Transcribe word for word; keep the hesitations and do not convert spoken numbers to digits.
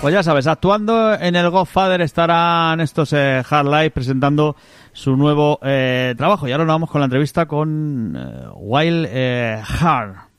Pues ya sabes, actuando en el Godfather estarán estos eh, Hard Life presentando su nuevo eh, trabajo. Y ahora nos vamos con la entrevista con eh, Wild eh, Heart.